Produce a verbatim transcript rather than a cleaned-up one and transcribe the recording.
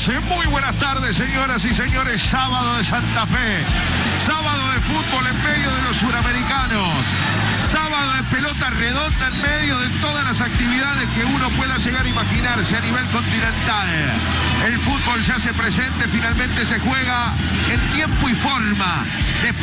doce. Muy buenas tardes, señoras y señores. Sábado de Santa Fe. Sábado de fútbol en medio de los suramericanos. Sábado de pelota redonda en medio de todas las actividades que uno pueda llegar a imaginarse a nivel continental. El fútbol ya se presente, finalmente se juega en tiempo y forma. Después